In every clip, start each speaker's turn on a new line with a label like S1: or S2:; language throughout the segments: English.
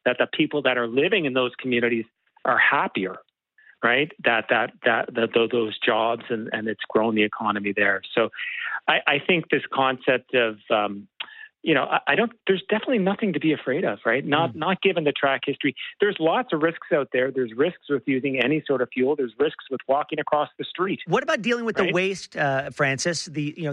S1: that the people that are living in those communities are happier, right? That those jobs and it's grown the economy there. So I think this concept of there's definitely nothing to be afraid of, right? Not given the track history. There's lots of risks out there. There's risks with using any sort of fuel. There's risks with walking across the street.
S2: What about dealing with the waste, Francis?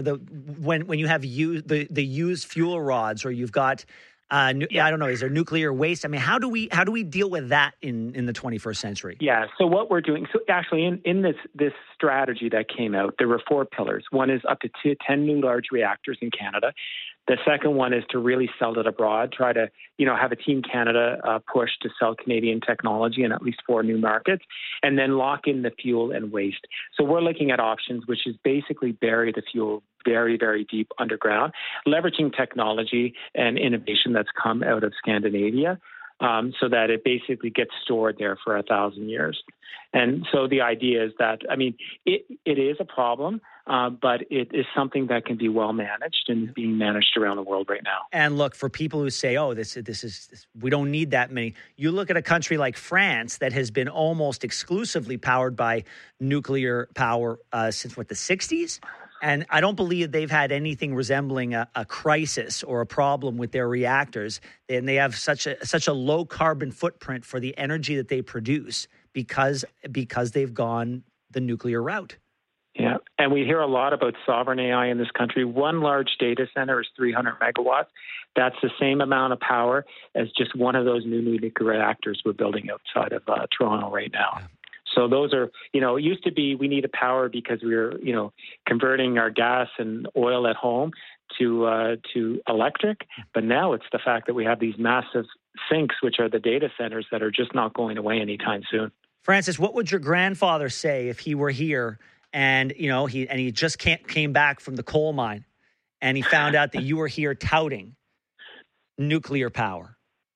S2: When you have the used fuel rods, or you've got I don't know, is there nuclear waste? I mean, how do we deal with that in the 21st century?
S1: Yeah. So what we're doing, so actually in this strategy that came out, there were 4 pillars. One is up to 10 new large reactors in Canada. The second one is to really sell it abroad, try to, have a Team Canada push to sell Canadian technology in at least 4 new markets, and then lock in the fuel and waste. So we're looking at options, which is basically bury the fuel very, very deep underground, leveraging technology and innovation that's come out of Scandinavia, so that it basically gets stored there for 1,000 years. And so the idea is that, it is a problem, but it is something that can be well managed and is being managed around the world right now.
S2: And look, for people who say, "Oh, this is we don't need that many," you look at a country like France that has been almost exclusively powered by nuclear power since the 60s. And I don't believe they've had anything resembling a crisis or a problem with their reactors. And they have such a low carbon footprint for the energy that they produce because they've gone the nuclear route.
S1: Yeah, and we hear a lot about sovereign AI in this country. One large data center is 300 megawatts. That's the same amount of power as just one of those new nuclear reactors we're building outside of Toronto right now. Yeah. So those are, it used to be we needed power because we were, converting our gas and oil at home to electric. But now it's the fact that we have these massive sinks, which are the data centers that are just not going away anytime soon.
S2: Francis, what would your grandfather say if he were here and, he just came back from the coal mine and he found out that you were here touting nuclear power?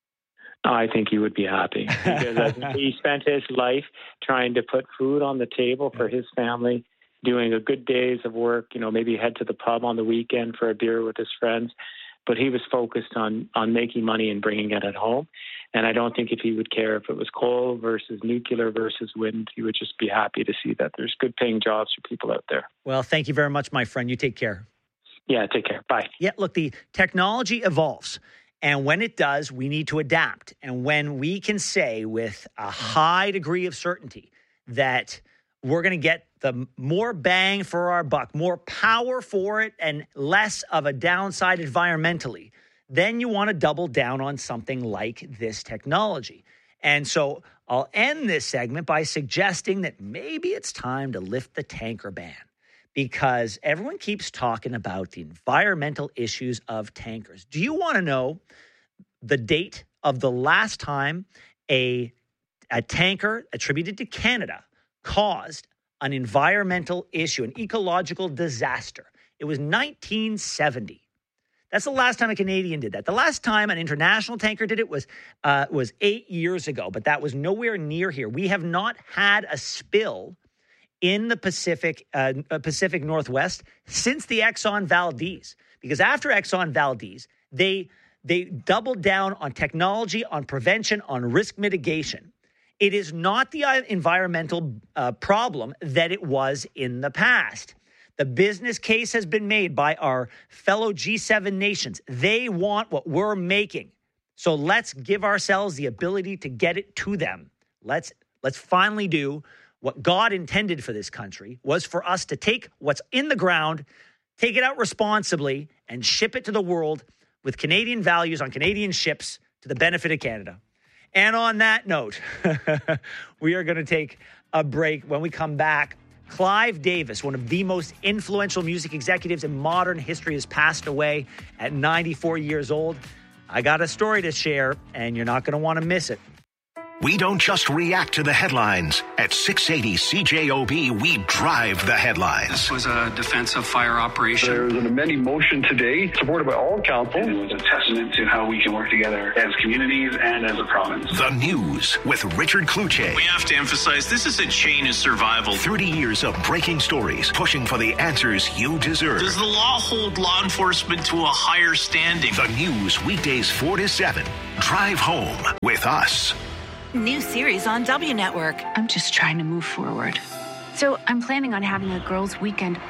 S1: I think he would be happy because he spent his life trying to put food on the table for his family, doing a good days of work, maybe head to the pub on the weekend for a beer with his friends. But he was focused on making money and bringing it at home. And I don't think if he would care if it was coal versus nuclear versus wind, he would just be happy to see that there's good paying jobs for people out there.
S2: Well, thank you very much, my friend. You take care.
S1: Yeah, take care. Bye.
S2: Yeah, look, the technology evolves. And when it does, we need to adapt. And when we can say with a high degree of certainty that we're going to get the more bang for our buck, more power for it, and less of a downside environmentally, then you want to double down on something like this technology. And so I'll end this segment by suggesting that maybe it's time to lift the tanker ban, because everyone keeps talking about the environmental issues of tankers. Do you want to know the date of the last time a tanker attributed to Canada caused an environmental issue, an ecological disaster? It was 1970. That's the last time a Canadian did that. The last time an international tanker did it was 8 years ago, but that was nowhere near here. We have not had a spill in the Pacific Northwest since the Exxon Valdez, because after Exxon Valdez, they doubled down on technology, on prevention, on risk mitigation. It is not the environmental problem that it was in the past. The business case has been made by our fellow G7 nations. They want what we're making. So let's give ourselves the ability to get it to them. Let's finally do what God intended for this country, was for us to take what's in the ground, take it out responsibly, and ship it to the world with Canadian values on Canadian ships to the benefit of Canada. And on that note, we are going to take a break. When we come back, Clive Davis, one of the most influential music executives in modern history, has passed away at 94 years old. I got a story to share, and you're not going to want to miss it.
S3: We don't just react to the headlines. At 680 CJOB, we drive the headlines.
S4: This was a defensive fire operation.
S5: There was an amending motion today, supported by all council.
S6: It was a testament to how we can work together as communities and as a province.
S3: The News with Richard Cloutier.
S7: We have to emphasize this is a chain of survival.
S3: 30 years of breaking stories, pushing for the answers you deserve.
S7: Does the law hold law enforcement to a higher standing?
S3: The News, weekdays 4 to 7. Drive home with us.
S8: New series on W Network.
S9: I'm just trying to move forward. So I'm planning on having a girls' weekend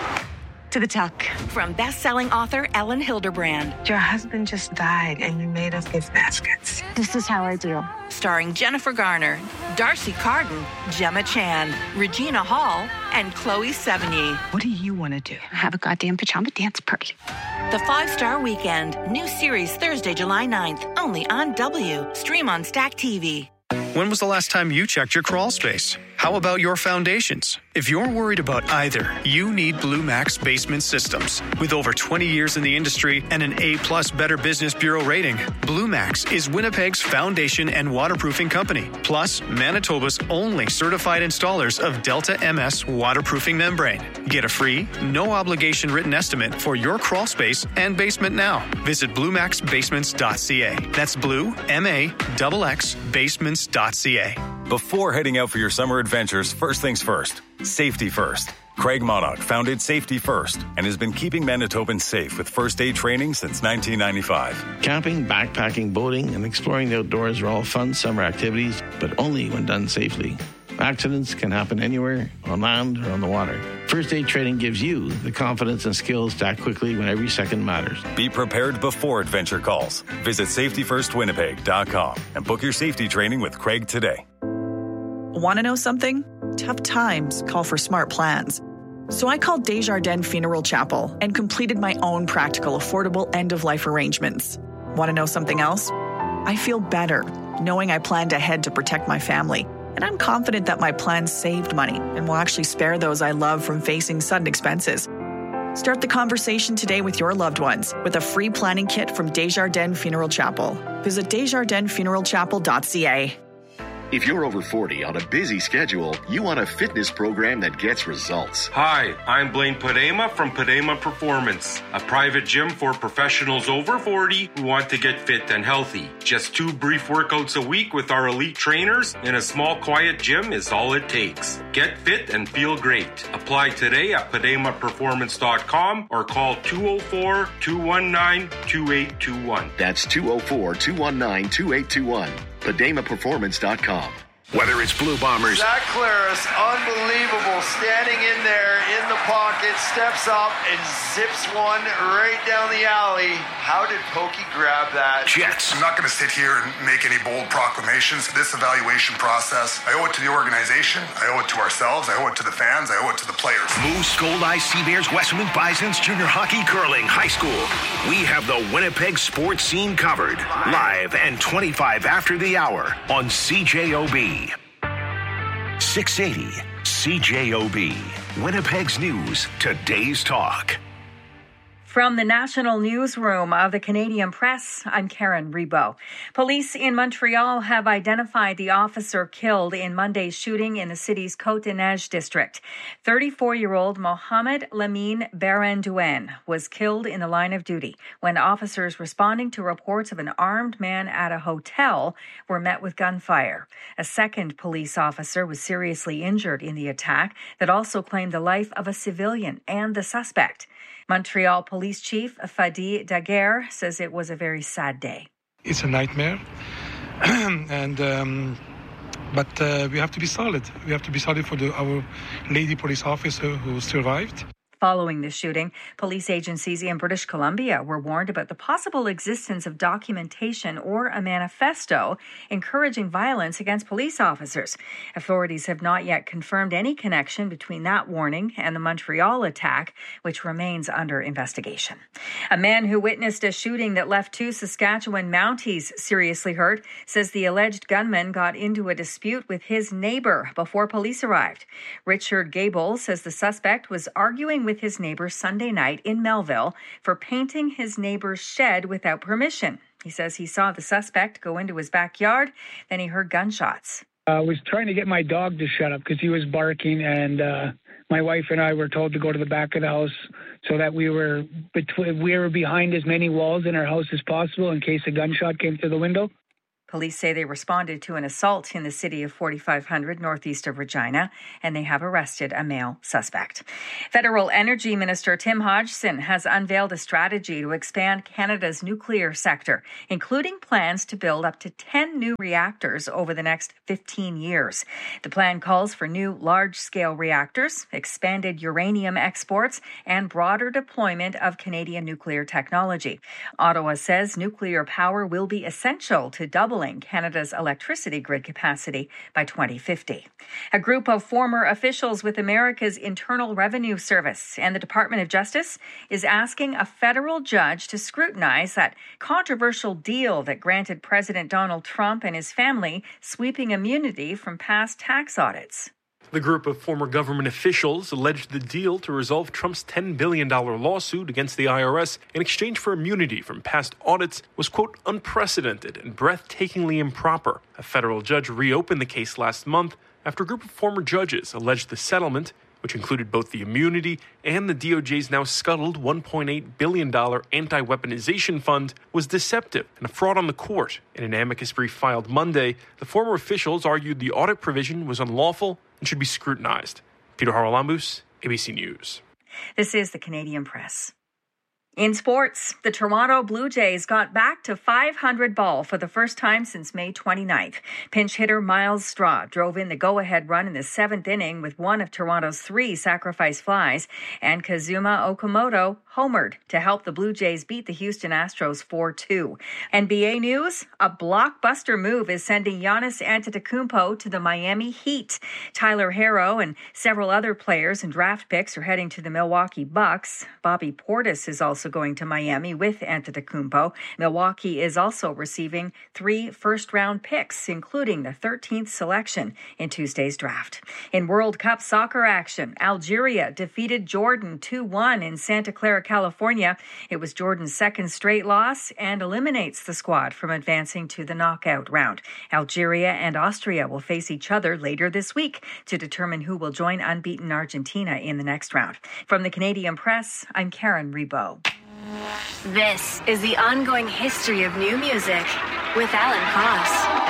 S9: to the tuck.
S8: From best-selling author Ellen Hilderbrand.
S10: Your husband just died and you made us gift baskets.
S9: This is how I do.
S8: Starring Jennifer Garner, Darcy Carden, Gemma Chan, Regina Hall, and Chloe Sevigny.
S10: What do you want to do?
S9: Have a goddamn pajama dance party.
S8: The 5-Star Weekend. New series Thursday, July 9th. Only on W. Stream on Stack TV.
S11: When was the last time you checked your crawl space? How about your foundations? If you're worried about either, you need Blue Max Basement Systems. With over 20 years in the industry and an A+ Better Business Bureau rating, Blue Max is Winnipeg's foundation and waterproofing company, plus Manitoba's only certified installers of Delta MS waterproofing membrane. Get a free, no-obligation written estimate for your crawl space and basement now. Visit bluemaxbasements.ca. That's Blue, M-A-X-X, basements.ca.
S12: Before heading out for your summer adventures, first things first. Safety first. Craig Monarch founded Safety First and has been keeping Manitobans safe with first aid training since 1995.
S13: Camping, backpacking, boating, and exploring the outdoors are all fun summer activities, but only when done safely. Accidents can happen anywhere, on land or on the water. First aid training gives you the confidence and skills to act quickly when every second matters.
S12: Be prepared before adventure calls. Visit safetyfirstwinnipeg.com and book your safety training with Craig today.
S14: Want to know something? Tough times call for smart plans. So I called Desjardins Funeral Chapel and completed my own practical, affordable end-of-life arrangements. Want to know something else? I feel better knowing I planned ahead to protect my family. And I'm confident that my plan saved money and will actually spare those I love from facing sudden expenses. Start the conversation today with your loved ones with a free planning kit from Desjardins Funeral Chapel. Visit desjardinsfuneralchapel.ca.
S15: If you're over 40 on a busy schedule, you want a fitness program that gets results.
S16: Hi, I'm Blaine Padema from Padema Performance, a private gym for professionals over 40 who want to get fit and healthy. Just 2 brief workouts a week with our elite trainers in a small, quiet gym is all it takes. Get fit and feel great. Apply today at pademaperformance.com or call 204-219-2821.
S15: That's 204-219-2821. PademaPerformance.com.
S3: Whether it's Blue Bombers.
S17: Zach Claris, unbelievable, standing in there in the pocket, steps up and zips one right down the alley. How did Pokey grab that?
S3: Jets.
S18: I'm not going to sit here and make any bold proclamations. This evaluation process, I owe it to the organization, I owe it to ourselves, I owe it to the fans, I owe it to the players.
S3: Moose, Gold Eyes, Sea Bears, Westman Bisons, junior hockey, curling, high school. We have the Winnipeg sports scene covered. Live and 25 after the hour on CJOB. 680 CJOB. Winnipeg's News, today's talk.
S19: From the National Newsroom of the Canadian Press, I'm Karen Rebo. Police in Montreal have identified the officer killed in Monday's shooting in the city's Côte-des-Neiges district. 34-year-old Mohamed Lamine Barandouane was killed in the line of duty when officers responding to reports of an armed man at a hotel were met with gunfire. A second police officer was seriously injured in the attack that also claimed the life of a civilian and the suspect. Montreal Police Chief Fadi Daguerre says it was a very sad day.
S20: It's a nightmare, but we have to be solid. We have to be solid for our lady police officer who survived.
S19: Following the shooting, police agencies in British Columbia were warned about the possible existence of documentation or a manifesto encouraging violence against police officers. Authorities have not yet confirmed any connection between that warning and the Montreal attack, which remains under investigation. A man who witnessed a shooting that left 2 Saskatchewan Mounties seriously hurt says the alleged gunman got into a dispute with his neighbor before police arrived. Richard Gable says the suspect was arguing with his neighbor Sunday night in Melville for painting his neighbor's shed without permission. He says he saw the suspect go into his backyard, then he heard gunshots.
S21: I was trying to get my dog to shut up because he was barking, and my wife and I were told to go to the back of the house so that we were behind as many walls in our house as possible in case a gunshot came through the window.
S19: Police say they responded to an assault in the city of 4500 northeast of Regina, and they have arrested a male suspect. Federal Energy Minister Tim Hodgson has unveiled a strategy to expand Canada's nuclear sector, including plans to build up to 10 new reactors over the next 15 years. The plan calls for new large-scale reactors, expanded uranium exports, and broader deployment of Canadian nuclear technology. Ottawa says nuclear power will be essential to doubling Canada's electricity grid capacity by 2050. A group of former officials with America's Internal Revenue Service and the Department of Justice is asking a federal judge to scrutinize that controversial deal that granted President Donald Trump and his family sweeping immunity from past tax audits.
S22: The group of former government officials alleged the deal to resolve Trump's $10 billion lawsuit against the IRS in exchange for immunity from past audits was, quote, unprecedented and breathtakingly improper. A federal judge reopened the case last month after a group of former judges alleged the settlement, which included both the immunity and the DOJ's now scuttled $1.8 billion anti-weaponization fund, was deceptive and a fraud on the court. In an amicus brief filed Monday, the former officials argued the audit provision was unlawful and should be scrutinized. Peter Haralambous, ABC News.
S19: This is the Canadian Press. In sports, the Toronto Blue Jays got back to .500 ball for the first time since May 29th. Pinch hitter Miles Straw drove in the go-ahead run in the seventh inning with one of Toronto's 3 sacrifice flies, and Kazuma Okamoto homered to help the Blue Jays beat the Houston Astros 4-2. NBA news, a blockbuster move is sending Giannis Antetokounmpo to the Miami Heat. Tyler Herro and several other players and draft picks are heading to the Milwaukee Bucks. Bobby Portis is also going to Miami with Antetokounmpo. Milwaukee is also receiving 3 first-round picks, including the 13th selection in Tuesday's draft. In World Cup soccer action, Algeria defeated Jordan 2-1 in Santa Clara, California. It was Jordan's second straight loss and eliminates the squad from advancing to the knockout round. Algeria and Austria will face each other later this week to determine who will join unbeaten Argentina in the next round. From the Canadian Press, I'm Karen Rebo.
S9: This is the ongoing history of new music with Alan Cross.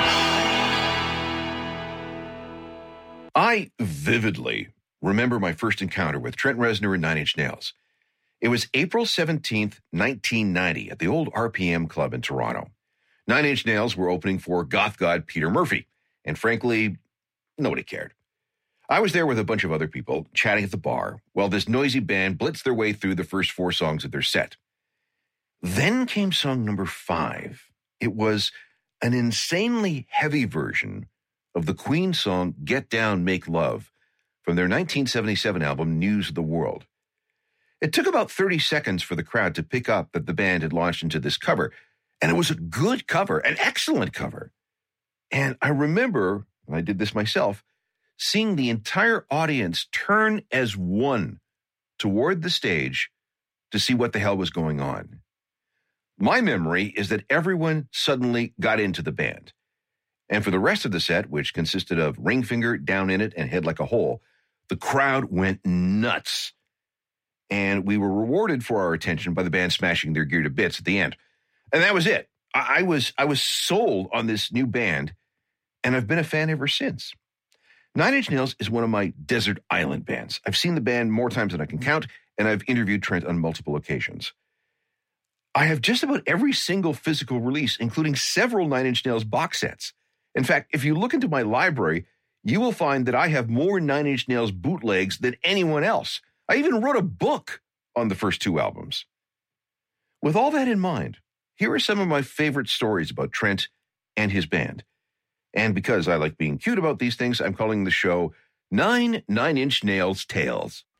S23: I vividly remember my first encounter with Trent Reznor and Nine Inch Nails. It was April 17th, 1990 at the old RPM Club in Toronto. Nine Inch Nails were opening for goth god Peter Murphy, and frankly, nobody cared. I was there with a bunch of other people chatting at the bar while this noisy band blitzed their way through the first 4 songs of their set. Then came song number 5. It was an insanely heavy version of the Queen song Get Down, Make Love from their 1977 album News of the World. It took about 30 seconds for the crowd to pick up that the band had launched into this cover, and it was a good cover, an excellent cover. And I remember, and I did this myself, seeing the entire audience turn as one toward the stage to see what the hell was going on. My memory is that everyone suddenly got into the band. And for the rest of the set, which consisted of Ring Finger, Down in It, and Head Like a Hole, the crowd went nuts. And we were rewarded for our attention by the band smashing their gear to bits at the end. And that was it. I was sold on this new band, and I've been a fan ever since. Nine Inch Nails is one of my desert island bands. I've seen the band more times than I can count, and I've interviewed Trent on multiple occasions. I have just about every single physical release, including several Nine Inch Nails box sets. In fact, if you look into my library, you will find that I have more Nine Inch Nails bootlegs than anyone else. I even wrote a book on the first 2 albums. With all that in mind, here are some of my favorite stories about Trent and his band. And because I like being cute about these things, I'm calling the show 9 Inch Nails Tales.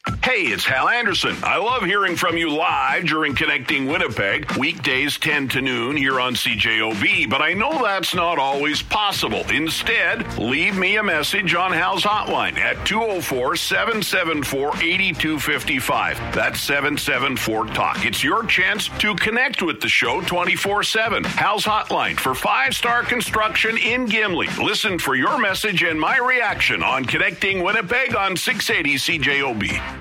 S1: Hey, it's Hal Anderson. I love hearing from you live during Connecting Winnipeg, weekdays 10 to noon here on CJOB, but I know that's not always possible. Instead, leave me a message on Hal's hotline at 204-774-8255. That's 774-TALK. It's your chance to connect with the show 24/7. Hal's hotline for 5-star construction in Gimli. Listen for your message and my reaction on Connecting Winnipeg on 680 CJOB.